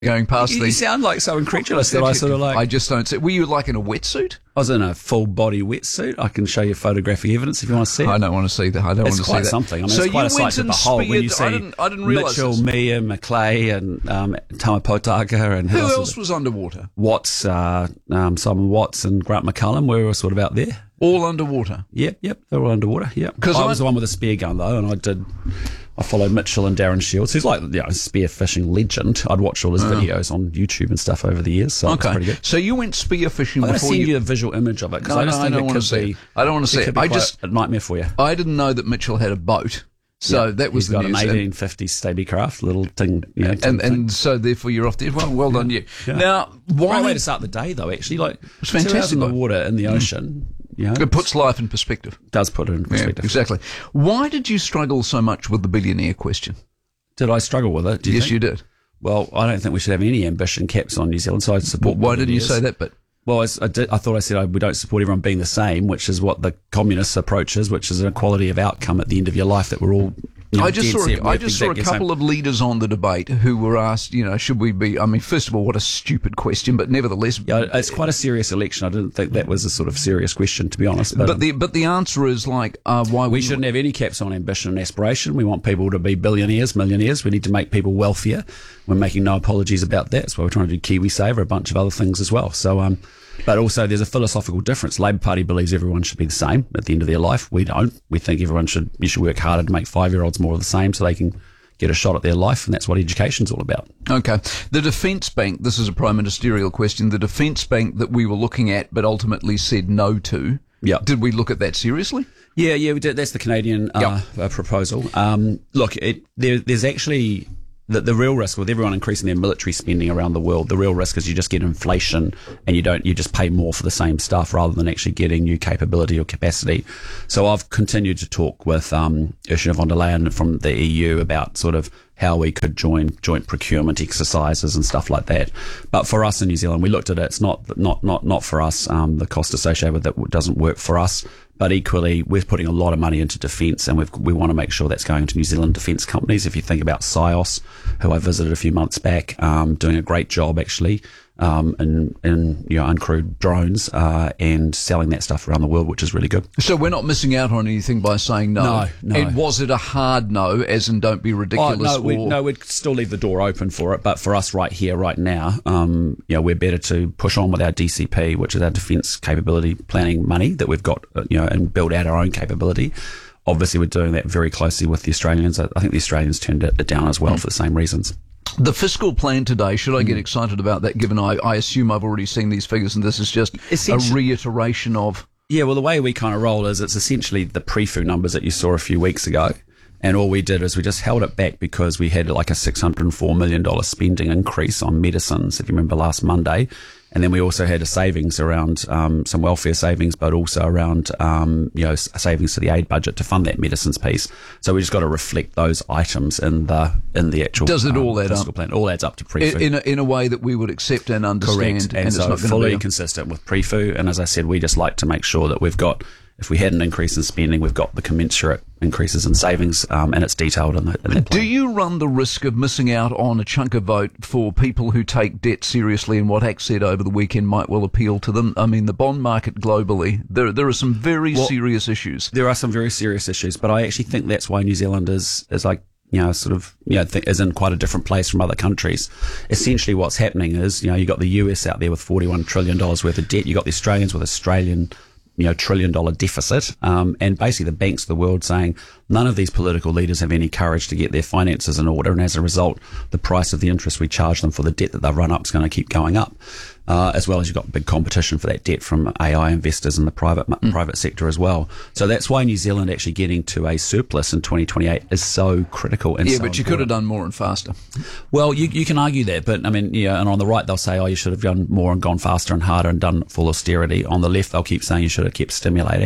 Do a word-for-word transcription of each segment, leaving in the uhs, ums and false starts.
going past You, you these. sound like so incredulous that I sort of like. I just don't see. Were you like in a wetsuit? I was in a full body wetsuit. I can show you photographic evidence if you want to see it. I don't want to see that. I don't It's want to see quite that. something. I mean, so it's quite you a sight went to and behold when you speared. see I didn't. I didn't realise Mitchell, this. Mia, Maclay, and um, Tama Potaka, and Who else else was underwater? Watts, uh, um, Simon Watts, and Grant McCullum. We were sort of out there. All underwater. Yep, yep, they were underwater. Yep. 'Cause I I- was the one with a spear gun though, and I did. I followed Mitchell and Darren Shields, who's like, you know, a spear fishing legend. I'd watched all his videos on YouTube and stuff over the years, so it was Okay. pretty good. So you went spear fishing I'm going to before send you. you a visual image of it because No, I just no, I think don't it want could to see be. it. I don't want to see it. it. Could be I quite just- a nightmare for you. I didn't know that Mitchell had a boat. So Yeah. that was He's the got news. an And- eighteen fifty Stabicraft little thing, you know, and thing. and so therefore you're off there. Well, well done you. Yeah. Now, why Great way to start the day, though. Actually, like It's two hours fantastic, in the though. water in the ocean, you know, it puts life in perspective. does put it in Yeah, perspective. exactly. Why did you struggle so much with the billionaire question? Did I struggle with it? Do you yes, think? you did. Well, I don't think we should have any ambition caps on New Zealand, so I support. Why didn't you billionaires. say that bit? Well, I, I, did, I thought I said I, we don't support everyone being the same, which is what the communist approach is, which is an equality of outcome at the end of your life that we're all. You know, I just dead saw set a, I with just saw a exactly the same. couple of leaders on the debate who were asked, you know, should we be? I mean, first of all, what a stupid question, but nevertheless, Yeah, it's quite a serious election. I didn't think that was a sort of serious question, to be honest. But, But the but the answer is like, uh, why we wouldn't shouldn't have any caps on ambition and aspiration. We want people to be billionaires, millionaires. We need to make people wealthier. We're making no apologies about that. That's why we're trying to do KiwiSaver, a bunch of other things as well. So, um, but also there's a philosophical difference. Labor Party believes everyone should be the same at the end of their life. We don't. We think everyone should you should work harder to make five-year-olds more of the same so they can get a shot at their life, and that's what education's all about. Okay. The Defence Bank, this is a prime ministerial question, the Defence Bank that we were looking at but ultimately said no to, Yeah. did we look at that seriously? Yeah, yeah, we did. That's the Canadian uh, uh, proposal. Um, look, it, there, there's actually the, the real risk with everyone increasing their military spending around the world. The real risk is you just get inflation and you don't, you just pay more for the same stuff rather than actually getting new capability or capacity. So I've continued to talk with um, Ursula von der Leyen from the E U about sort of how we could join joint procurement exercises and stuff like that. But for us in New Zealand, we looked at it. It's not not not not for us. Um, the cost associated with it doesn't work for us. But equally, we're putting a lot of money into defence, and we've, we want to make sure that's going to New Zealand defence companies. If you think about SIOS, who I visited a few months back, um, doing a great job actually um, in, in you know uncrewed drones uh, and selling that stuff around the world, which is really good. So we're not missing out on anything by saying no. No, no. And was it a hard no, as in don't be Oh, ridiculous? no, we, or, no, we'd still leave the door open for it. But for us right here, right now, um, you know, we're better to push on with our D C P, which is our defence capability planning money that we've got, uh, you know, and build out our own capability. Obviously, we're doing that very closely with the Australians. I I think the Australians turned it down as well for the same reasons. The fiscal plan today, should I get Hmm. excited about that, given I, I assume I've already seen these figures and this is just a Essentially- reiteration of... Yeah, well, the way we kind of roll is it's essentially the pre-fu numbers that you saw a few weeks ago. And all we did is we just held it back because we had like a six hundred four million dollars spending increase on medicines, if you remember last Monday. And then we also had a savings around um, some welfare savings, but also around um, you know s- savings to the aid budget to fund that medicines piece. So we just got to reflect those items in the in the actual. Does it um, all add fiscal up? plan. All adds up to pre-fu. In, in, a, in a way that we would accept and understand. Correct, and, and it's so not going fully to be... consistent with pre-fu. And as I said, we just like to make sure that we've got, if we had an increase in spending, we've got the commensurate increases in savings, um, and it's detailed in, the, in that plan. Do you run the risk of missing out on a chunk of vote for people who take debt seriously, and what Axe said over the weekend might well appeal to them? I mean, the bond market globally, there there are some very Well, serious issues. There are some very serious issues, but I actually think that's why New Zealand is, is like, you know, sort of, you know, th- is in quite a different place from other countries. Essentially what's happening is, you know, you've got the U S out there with forty-one trillion dollars worth of debt. You've got the Australians with Australian, you know, trillion dollar deficit. Um, and basically the banks of the world saying none of these political leaders have any courage to get their finances in order. And as a result, the price of the interest we charge them for the debt that they've run up is going to keep going up. Uh, as well as you've got big competition for that debt from A I investors in the private mm. private sector as well. So that's why New Zealand actually getting to a surplus in twenty twenty-eight is so critical. And Yeah, so but you important. could have done more and faster. Well, you you can argue that, but I mean, yeah, and on the right they'll say, oh, you should have done more and gone faster and harder and done full austerity. On the left they'll keep saying you should have kept stimulating.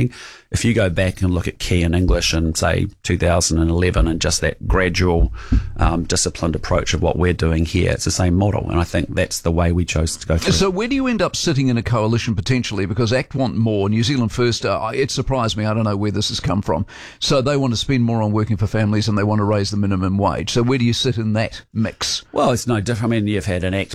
if you go back and look at Key and English in, say, two thousand eleven and just that gradual, um, disciplined approach of what we're doing here, it's the same model. And I think that's the way we chose to go through. So where do you end up sitting in a coalition potentially? Because ACT want more. New Zealand First, uh, it surprised me. I don't know where this has come from. So they want to spend more on working for families and they want to raise the minimum wage. So where do you sit in that mix? Well, it's no different. I mean, you've had an ACT